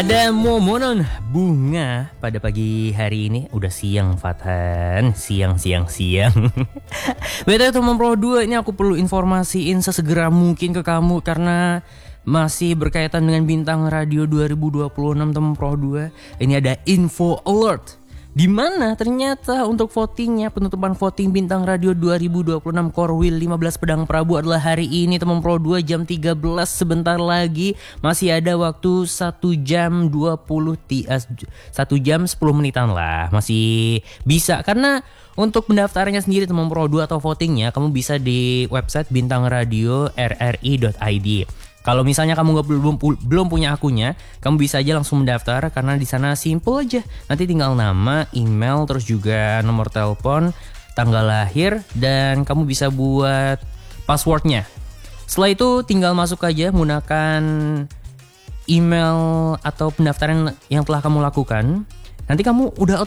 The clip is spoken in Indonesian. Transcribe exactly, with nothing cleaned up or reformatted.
Ada momonon bunga pada pagi hari ini. Udah siang Fathan, siang siang siang. Beda teman Pro dua, ini aku perlu informasiin sesegera mungkin ke kamu karena masih berkaitan dengan Bintang Radio dua ribu dua puluh enam teman Pro dua. Ini ada info alert, di mana ternyata untuk votingnya, penutupan voting Bintang Radio dua ribu dua puluh enam Korwil lima belas Pedang Prabu adalah hari ini teman Pro dua jam tiga belas, sebentar lagi. Masih ada waktu satu jam dua puluh tias, satu jam sepuluh menitan lah. Masih bisa, karena untuk pendaftarannya sendiri teman Pro dua atau votingnya kamu bisa di website bintang radio r r i dot i d. Kalau misalnya kamu nggak belum belum punya akunnya, kamu bisa aja langsung mendaftar karena di sana simple aja. Nanti tinggal nama, email, terus juga nomor telepon, tanggal lahir, dan kamu bisa buat passwordnya. Setelah itu tinggal masuk aja menggunakan email atau pendaftaran yang telah kamu lakukan. Nanti kamu udah